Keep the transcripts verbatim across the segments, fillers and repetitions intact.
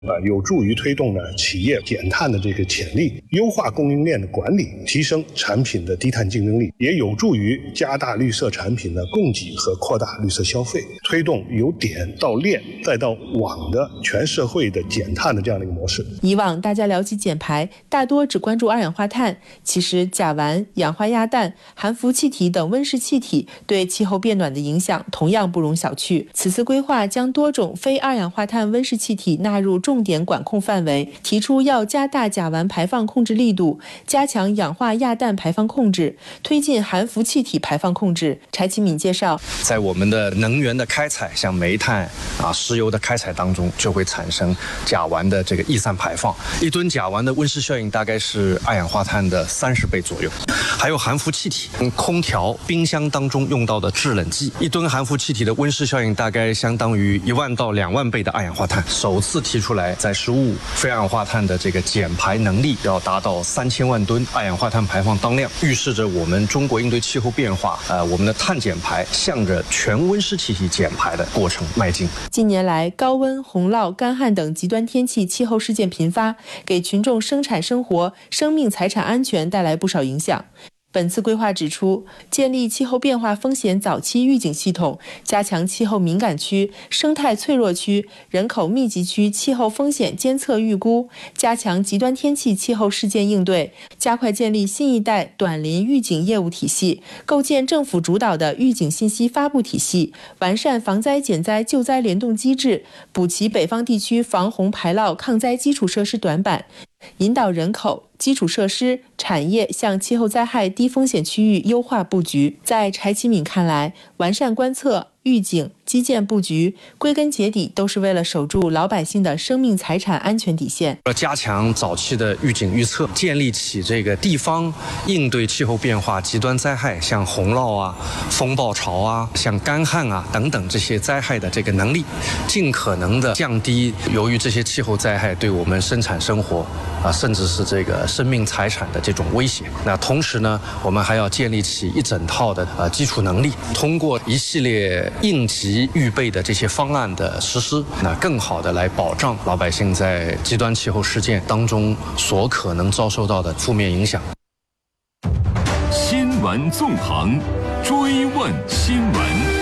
呃，有助于推动呢企业减碳的这个潜力，优化供应链的管理，提升产品的低碳竞争力，也有助于加大绿色产品的供给和扩大绿色消费，推动由点到链再到网的全社会的减碳的这样的一个模式。 以往大家聊起减排，大多只关注二氧化碳，其实甲烷、氧化亚氮、含氟气体等温室气体对气候变暖的影响同样不容小觑。此次规划将多种非二氧化碳温室气体纳入重点管控范围，提出要加大甲烷排放控制力度，加强氧化亚氮排放控制，推进含氟气体排放控制。柴启敏介绍， 在我们的能源的开采，像煤炭啊、石油的开采当中，就会产生甲烷的这个逸散排放。一吨甲烷的温室效应大概是二氧化碳的三十倍左右。还有含氟气体，空调、冰箱当中用到的制冷剂，一吨含氟气体的温室效应大概相当于一万到两万倍的二氧化碳。首次提出来，在食物非二氧化碳的这个减排能力要达到三千万吨二氧化碳排放当量，预示着我们中国应对气候变化，呃，我们的碳减排向着全温室气体减排的过程迈进。 近年来，高温、洪涝、干旱等极端天气气候事件频发，给群众生产生活、生命财产安全带来不少影响。本次规划指出，建立气候变化风险早期预警系统，加强气候敏感区、生态脆弱区、人口密集区气候风险监测预估，加强极端天气气候事件应对，加快建立新一代短临预警业务体系，构建政府主导的预警信息发布体系，完善防灾减灾救灾联动机制，补齐北方地区防洪排涝抗灾基础设施短板，引导人口、基础设施、产业向气候灾害低风险区域优化布局。在柴启敏看来，完善观测、预警、基建布局，归根结底都是为了守住老百姓的生命财产安全底线。 要加强早期的预警预测，建立起这个地方应对气候变化极端灾害，像洪涝啊、风暴潮啊、像干旱啊等等这些灾害的这个能力，尽可能的降低由于这些气候灾害对我们生产生活啊，甚至是这个生命财产的这种威胁。那同时呢，我们还要建立起一整套的呃基础能力，通过一系列应急预备的这些方案的实施，那更好的来保障老百姓在极端气候事件当中所可能遭受到的负面影响。 新闻纵横，追问新闻。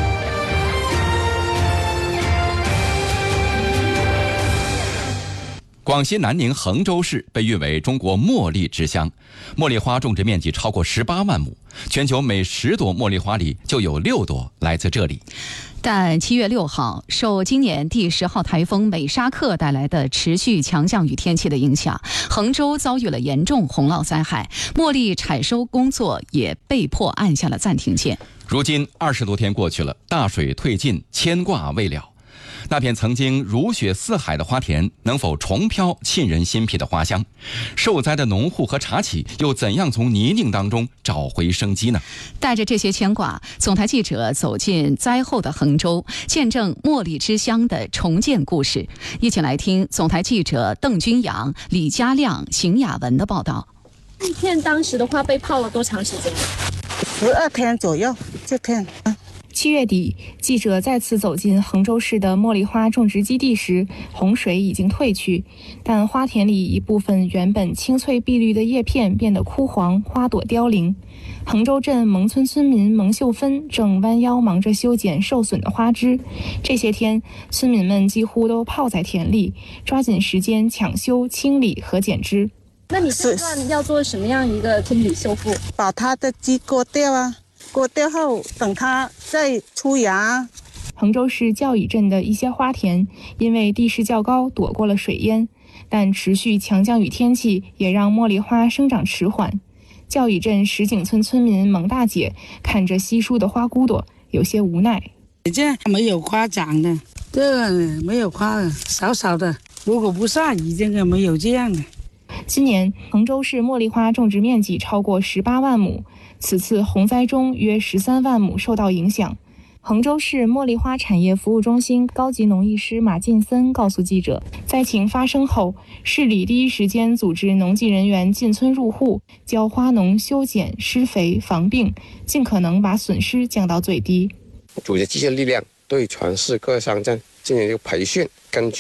广西南宁衡州市被誉为中国茉莉之乡，茉莉花种植面积超过十八万亩，全球每十朵茉莉花里就有六朵来自这里。 但七月六号，受今年第十号台风美沙克带来的持续强降雨天气的影响，衡州遭遇了严重洪涝灾害，茉莉采收工作也被迫按下了暂停键。 如今二十多天过去了，大水退尽，牵挂未了。那片曾经如雪似海的花田，能否重飘沁人心脾的花香？受灾的农户和茶企又怎样从泥泞当中找回生机呢？ 带着这些牵挂，总台记者走进灾后的衡州，见证茉莉之乡的重建故事。一起来听总台记者邓君阳、李佳亮、邢雅文的报道。 一片当时的话被泡了多长时间？ 十二天左右，这片。 七月底，记者再次走进衡州市的茉莉花种植基地时，洪水已经退去，但花田里一部分原本青翠碧绿的叶片变得枯黄，花朵凋零。衡州镇蒙村村民蒙秀芬正弯腰忙着修剪受损的花枝。这些天，村民们几乎都泡在田里，抓紧时间抢修、清理和剪枝。 那你这段要做什么样一个清理修复？ 把它的枝割掉啊！割掉后，等它再出芽。 衡州市教乙镇的一些花田因为地势较高，躲过了水淹，但持续强降雨天气也让茉莉花生长迟缓。教乙镇石井村村民蒙大姐看着稀疏的花骨朵，有些无奈。 这没有花长的，这个没有花的，少少的。如果不下雨，这个没有这样的。 今年衡州市茉莉花种植面积超过十八万亩。此次洪灾中，约十三万亩受到影响。衡州市茉莉花产业服务中心高级农艺师马进森告诉记者，灾情发生后，市里第一时间组织农技人员进村入户，教花农修剪、施肥、防病，尽可能把损失降到最低。 组织机械力量对全市各乡镇进行一个培训，根据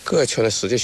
各球呢实际